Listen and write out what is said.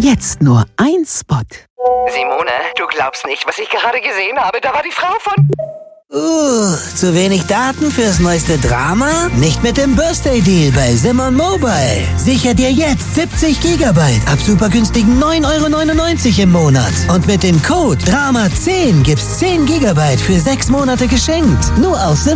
Jetzt nur ein Spot. Simone, du glaubst nicht, was ich gerade gesehen habe. Da war die Frau von... Zu wenig Daten fürs neueste Drama? Nicht mit dem Birthday Deal bei Simon Mobile. Sicher dir jetzt 70 GB ab super günstigen 9,99 € im Monat. Und mit dem Code DRAMA10 gibt's 10 GB für 6 Monate geschenkt. Nur aus Simon.